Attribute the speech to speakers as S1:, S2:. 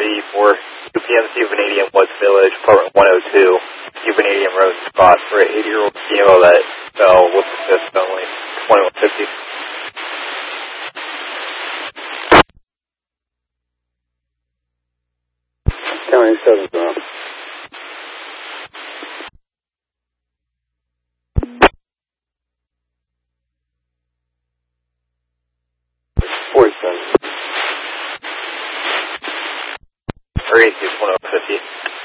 S1: for UPMC Vanadium West Village, apartment 102, Vanadium Road spot for an 80-year-old female that fell with assist only, 2150.
S2: County 7 drop.
S1: Or 1050.